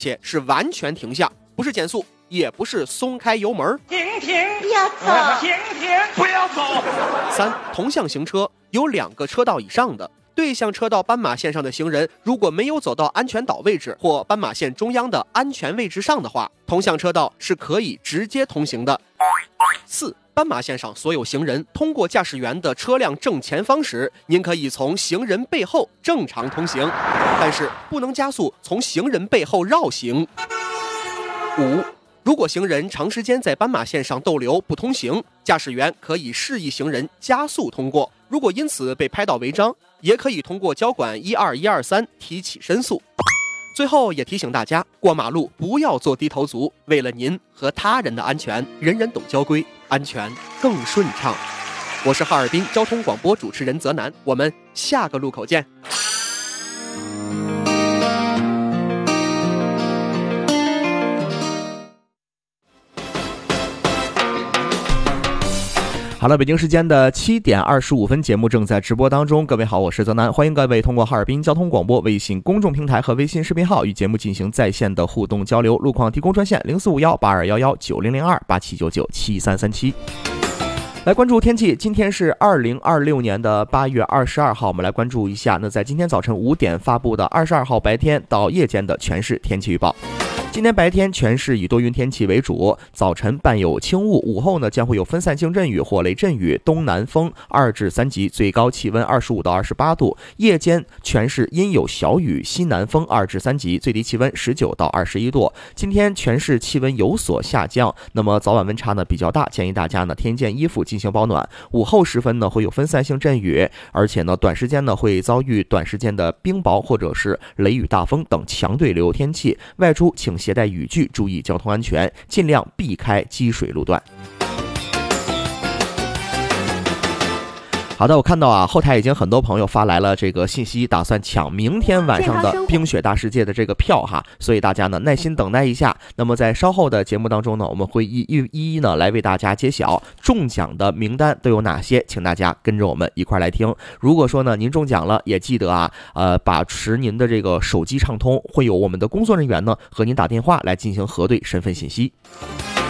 且是完全停下，不是减速，也不是松开油门。 停！ 不要走！ 停！不要走 ！3. 同向行车有2个车道以上的，对向车道斑马线上的行人，如果没有走到安全岛位置或斑马线中央的安全位置上的话，同向车道是可以直接通行的。4. 斑马线上所有行人通过驾驶员的车辆正前方时，您可以从行人背后正常通行，但是不能加速从行人背后绕行。5. 如果行人长时间在斑马线上逗留不通行，驾驶员可以示意行人加速通过，如果因此被拍到违章，也可以通过交管12123提起申诉。最后也提醒大家，过马路不要做低头族，为了您和他人的安全，人人懂交规，安全更顺畅。我是哈尔滨交通广播主持人泽南，我们下个路口见。好了，北京时间的7点25分，节目正在直播当中。各位好，我是泽南，欢迎各位通过哈尔滨交通广播微信公众平台和微信视频号与节目进行在线的互动交流。路况提供专线04518211900287997337。来关注天气，今天是2026年的8月22号，我们来关注一下那在今天早晨5点发布的22号白天到夜间的全市天气预报。今天白天全市以多云天气为主，早晨伴有轻雾，午后呢将会有分散性阵雨或雷阵雨，东南风2至3级，最高气温25到28度。夜间全市阴有小雨，西南风2至3级，最低气温19到21度。今天全市气温有所下降，那么早晚温差呢比较大，建议大家呢添件衣服进行保暖。午后时分呢会有分散性阵雨，而且呢短时间呢会遭遇短时间的冰雹或者是雷雨大风等强对流天气，外出请携带雨具，注意交通安全，尽量避开积水路段。好的，我看到啊，后台已经很多朋友发来了这个信息，打算抢明天晚上的冰雪大世界的这个票哈，所以大家呢耐心等待一下。那么在稍后的节目当中呢，我们会一一呢来为大家揭晓中奖的名单都有哪些，请大家跟着我们一块来听。如果说呢您中奖了，也记得啊，把持您的这个手机畅通，会有我们的工作人员呢和您打电话来进行核对身份信息。